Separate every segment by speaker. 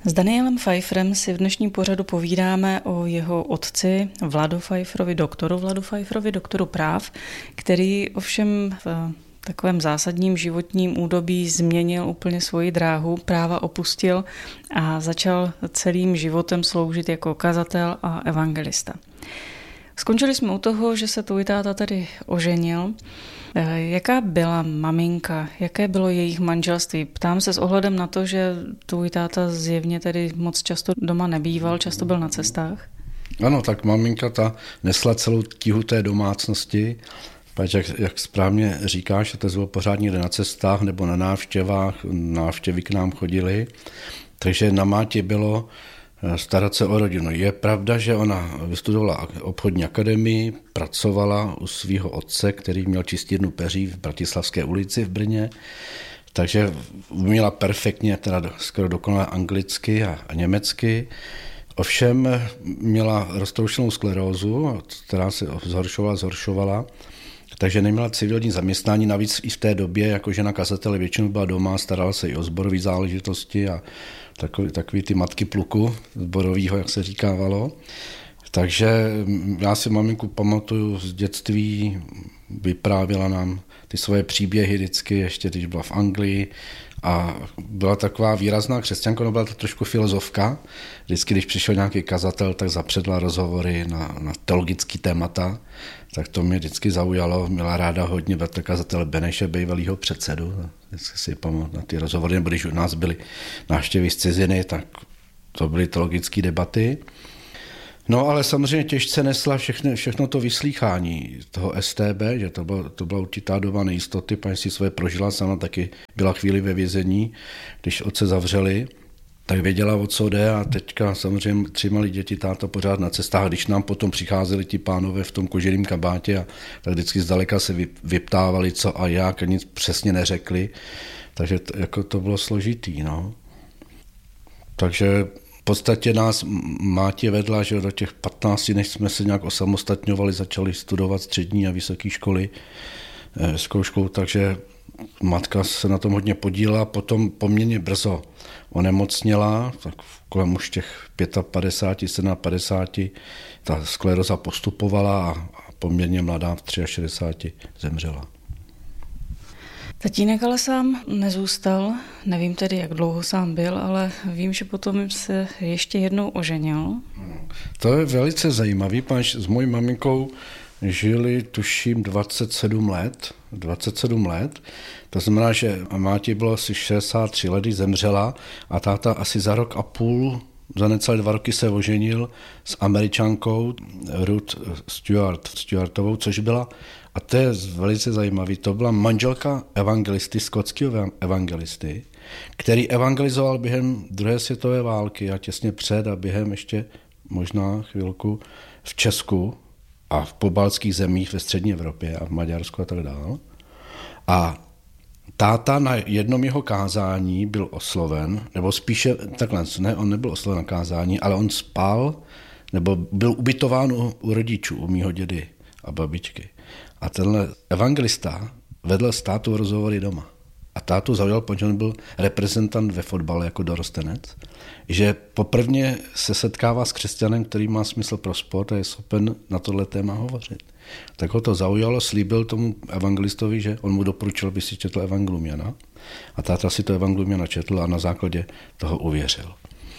Speaker 1: S Danielem Pfeifferem si v dnešním pořadu povídáme o jeho otci Vladu Pfeifferovi, doktoru práv, který ovšem v takovém zásadním životním údobí změnil úplně svoji dráhu, práva opustil a začal celým životem sloužit jako kazatel a evangelista. Skončili jsme u toho, že se tvůj táta tedy oženil. Jaká byla maminka, jaké bylo jejich manželství? Ptám se s ohledem na to, že tvůj táta zjevně tedy moc často doma nebýval, často byl na cestách.
Speaker 2: Ano, tak maminka ta nesla celou tíhu té domácnosti, protože jak správně říkáš, to bylo pořád někde na cestách nebo na návštěvách, návštěvy k nám chodily, takže na Mátě bylo starat se o rodinu. Je pravda, že ona vystudovala obchodní akademii, pracovala u svého otce, který měl čistírnu peří v Bratislavské ulici v Brně, takže uměla perfektně, teda skoro dokonale anglicky a německy. Ovšem měla roztroušenou sklerózu, která se zhoršovala, takže neměla civilní zaměstnání, navíc i v té době, jako žena kazatele většinou byla doma, starala se i o sborové záležitosti a takový ty matky pluku sborovýho, jak se říkávalo. Takže já si maminku pamatuju z dětství, vyprávěla nám ty svoje příběhy vždycky, ještě když byla v Anglii, a byla taková výrazná křesťanka, no byla to trošku filozofka. Vždycky, když přišel nějaký kazatel, tak zapředla rozhovory na teologický témata, tak to mě vždycky zaujalo. Měla ráda hodně kazatele Beneše, bývalýho předsedu. Vždycky si pamatuju na ty rozhovory, nebo když u nás byly návštěvy z ciziny, tak to byly teologické debaty. No ale samozřejmě těžce nesla všechno to vyslýchání toho STB, že to byla určitá doba nejistoty, paní si svoje prožila, sama taky byla chvíli ve vězení, když otce zavřeli, tak věděla, o co jde, a teďka samozřejmě 3 malí děti, táta pořád na cestách, když nám potom přicházeli ti pánové v tom koženém kabátě, tak vždycky zdaleka se vyptávali, co a jak, a nic přesně neřekli, takže to bylo složitý, no. Takže v podstatě nás Mátě vedla, že do těch 15, než jsme se nějak osamostatňovali, začali studovat střední a vysoké školy zkouškou, takže matka se na tom hodně podílela, potom poměrně brzo onemocněla, tak kolem už těch 55, 57, ta skleróza postupovala a poměrně mladá v 63 zemřela.
Speaker 1: Tatínek ale sám nezůstal, nevím tedy, jak dlouho sám byl, ale vím, že potom se ještě jednou oženil.
Speaker 2: To je velice zajímavý, protože s mojí maminkou žili, tuším, 27 let. To znamená, že Mátě bylo asi 63 let, když zemřela, a táta asi za rok a půl, za necelé 2 roky se oženil s Američankou Ruth Stewartovou, což byla, a to je velice zajímavé, to byla manželka evangelisty, skotského evangelisty, který evangelizoval během druhé světové války a těsně před a během ještě možná chvilku v Česku a v pobaltských zemích ve střední Evropě a v Maďarsku a tak dále. A táta na jednom jeho kázání byl osloven, nebo spíše takhle, ne, on nebyl osloven na kázání, ale on spal, nebo byl ubytován u rodičů, u mýho dědy a babičky. A tenhle evangelista vedl s tátou rozhovory doma. A tátu zaujal, protože on byl reprezentant ve fotbale jako dorostenec, že poprvně se setkává s křesťanem, který má smysl pro sport a je schopen na tohle téma hovořit. Tak ho to zaujalo, slíbil tomu evangelistovi, že on mu doporučil, aby si četl Evangelium Jana. A táta si to Evangelium Jana četl a na základě toho uvěřil.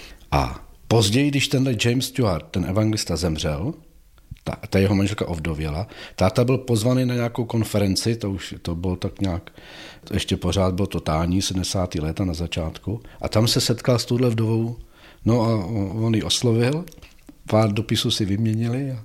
Speaker 2: A později, když tenhle James Stewart, ten evangelista, zemřel, ta jeho manželka ovdověla, táta byl pozvaný na nějakou konferenci, to bylo tak nějak, ještě pořád bylo totální, 70. léta na začátku, a tam se setkal s touhle vdovou, no a on ji oslovil, pár dopisů si vyměnili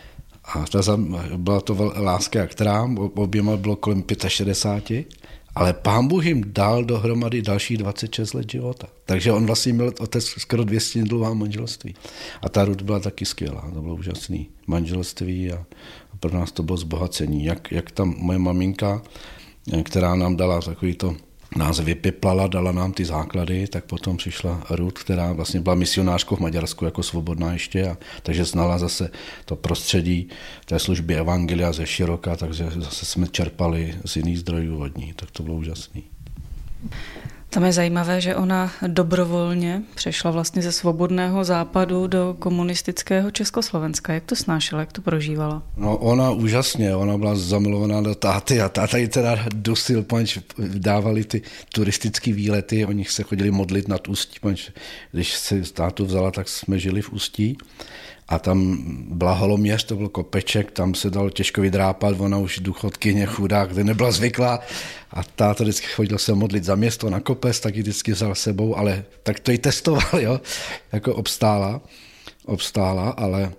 Speaker 2: a byla to láska jak trám, oběma bylo kolem 65, ale Pán Bůh jim dal dohromady další 26 let života. Takže on vlastně měl otec skoro 200 dlouhá manželství. A ta Ruth byla taky skvělá, to bylo úžasné manželství a pro nás to bylo zbohacení. Jak tam moje maminka, která nám dala takovýto nás vypiplala, dala nám ty základy, tak potom přišla Ruth, která vlastně byla misionářkou v Maďarsku jako svobodná ještě, takže znala zase to prostředí té služby evangelia ze široka, takže zase jsme čerpali z jiných zdrojů od ní, tak to bylo úžasný.
Speaker 1: Tam je zajímavé, že ona dobrovolně přešla vlastně ze svobodného západu do komunistického Československa. Jak to snášela, jak to prožívala?
Speaker 2: No ona úžasně, ona byla zamilovaná do táty a táta ji teda dusil, pač dávali ty turistické výlety, oni se chodili modlit nad Ústí, pač když si tátu vzala, tak jsme žili v Ústí. A tam byla Holoměř, to byl kopeček, tam se dalo těžko vydrápat, ona už důchodkyně chudák, kde nebyla zvyklá. A táta vždycky chodil se modlit za město na kopec, tak ji vždycky vzal sebou, ale tak to ji testoval, jo, jako obstála, ale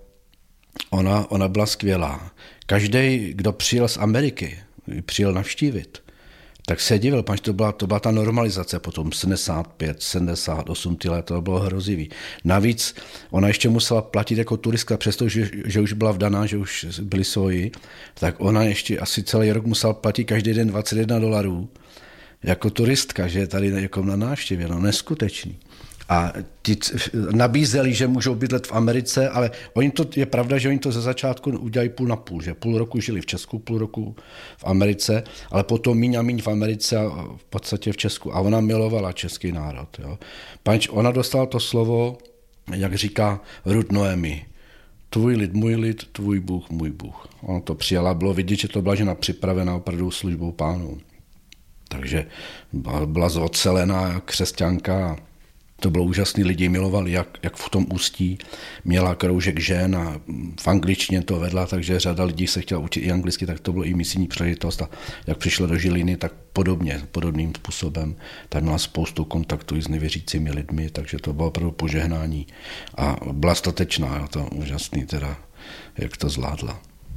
Speaker 2: ona byla skvělá. Každý, kdo přijel z Ameriky, přijel navštívit, tak se divil, pač to byla ta normalizace potom 75, 78 ty let, to bylo hrozivý. Navíc ona ještě musela platit jako turistka, přestože že už byla vdaná, že už byli svoji, tak ona ještě asi celý rok musela platit každý den $21 jako turistka, že je tady jako na návštěvě, no neskutečný. A ti nabízeli, že můžou bydlet v Americe, ale je pravda, že oni to ze začátku udělají půl na půl, že půl roku žili v Česku, půl roku v Americe, ale potom míň a míň v Americe a v podstatě v Česku. A ona milovala český národ. Jo. Pač ona dostala to slovo, jak říká Ruth Noemi, tvůj lid, můj lid, tvůj Bůh, můj Bůh. Ona to přijala, bylo vidět, že to byla žena připravená opravdu službou Pánu. Takže byla zocelená křesťanka. To bylo úžasný, lidi milovali, jak v tom Ústí měla kroužek žen a v angličtině to vedla, takže řada lidí se chtěla učit i anglicky, tak to bylo i misijní příležitost a jak přišla do Žiliny, tak podobným způsobem. Tam měla spoustu kontaktů s nevěřícími lidmi, takže to bylo opravdu požehnání a byla statečná, to úžasný teda, jak to zvládla.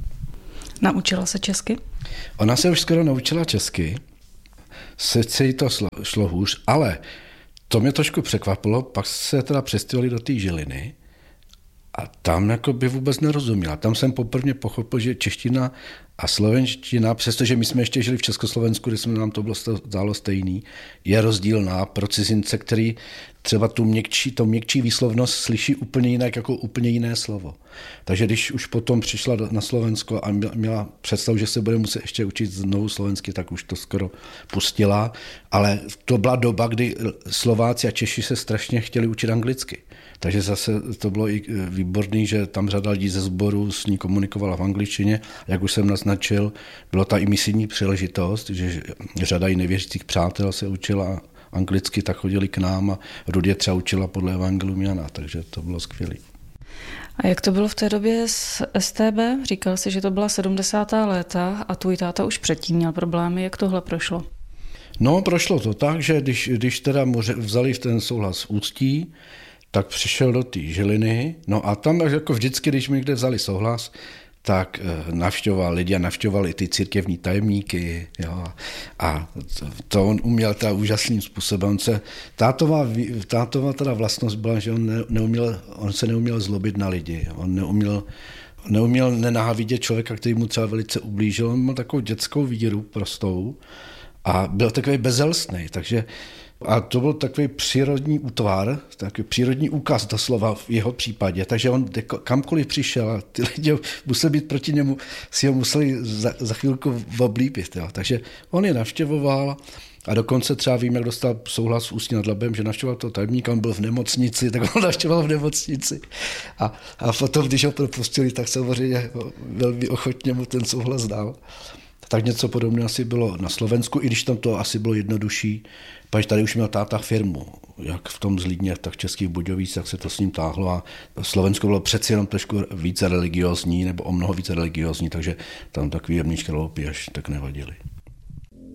Speaker 1: Naučila se česky?
Speaker 2: Ona se už skoro naučila česky, sice jí to šlo hůř, ale to mě trošku překvapilo, pak se teda přestěhovali do té Žiliny a tam jako by vůbec nerozuměla. Tam jsem poprvé pochopil, že čeština a slovenština, přestože my jsme ještě žili v Československu, kde jsme nám to bylo zdálo stejný, je rozdílná pro cizince, který třeba tu měkčí výslovnost slyší úplně jinak, jako úplně jiné slovo. Takže když už potom přišla na Slovensko a měla představu, že se bude muset ještě učit znovu slovensky, tak už to skoro pustila, ale to byla doba, kdy Slováci a Češi se strašně chtěli učit anglicky. Takže zase to bylo i výborný, že tam řada lidí ze sboru s ní komunikovala v angličtině. Jak už jsem naznačil, bylo ta i misijní příležitost, že řada i nevěřících přátel se učila anglicky, tak chodili k nám a Rudě třeba učila podle Evangelium Jana, takže to bylo skvělé.
Speaker 1: A jak to bylo v té době s STB? Říkal jsi, že to byla 70. léta a tvůj táta už předtím měl problémy. Jak tohle prošlo?
Speaker 2: No, prošlo to tak, že když teda vzali ten souhlas v Ústí, tak přišel do té Žiliny, no a tam jako vždycky, když mi kde vzali souhlas, tak navštěvoval lidi a navštěvoval i ty církevní tajemníky. Jo, a to on uměl teda úžasným způsobem. Tátová teda vlastnost byla, že on se neuměl zlobit na lidi. On neuměl nenávidět člověka, který mu třeba velice ublížil. On měl takovou dětskou víru prostou a byl takový bezelstný, takže a to byl takový přírodní útvar, takový přírodní úkaz doslova v jeho případě, takže on kamkoliv přišel a ty lidi museli být proti němu, si ho museli za chvilku oblíbit. Jo. Takže on je navštěvoval a dokonce třeba vím, jak dostal souhlas v Ústí nad Labem, že navštěvoval toho tajemníka, on byl v nemocnici, tak on navštěvoval v nemocnici. A potom, když ho propustili, tak samozřejmě velmi ochotně mu ten souhlas dal. Tak něco podobného asi bylo na Slovensku, i když tam to asi bylo jednodušší, protože tady už měl táta firmu, jak v tom Zlídně, tak v Českých Budějovicích, jak se to s ním táhlo a Slovensko bylo přeci jenom trošku více religiózní, nebo o mnoho více religiózní, takže tam takový jemný škraloupy až tak nevadily.